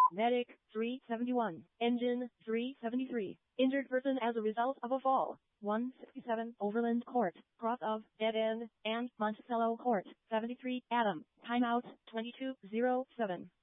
Medic 371. Engine 373. Injured person as a result of a fall. 167 Overland Court, cross of Dead End and Monticello Court. 73 Adam. Timeout 2207.